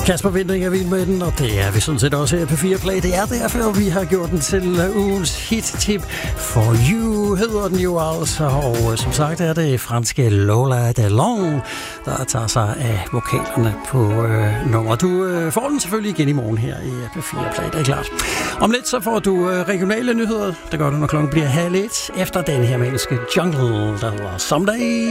Kasper Winding er vild med den, og det er vi sådan set også her på 4 Play. Det er derfor, vi har gjort den til ugens hit-tip. For You hedder den jo altså, og som sagt er det franske Lola Delong, der tager sig af vokalerne på nummer. Du får den selvfølgelig igen i morgen her i P4 Play, det er klart. Om lidt så får du regionale nyheder. Det gør du, når klokken bliver 12:30 efter den her menneske Jungle, der hedder Someday.